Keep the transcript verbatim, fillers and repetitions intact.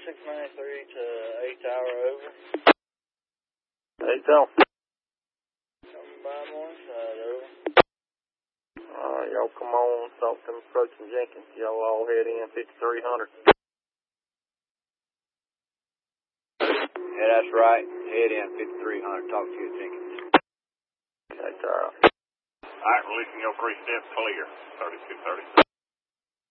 six ninety-three to eight Tower over. eight Tower. Coming by Morningside, over. Uh, y'all come on, talk to them approaching Jenkins. Y'all all head in fifty-three hundred. Yeah, that's right. Head in fifty-three hundred. Talk to you, Jenkins. Okay, Tower. All right, releasing your three steps clear. thirty-two thirty.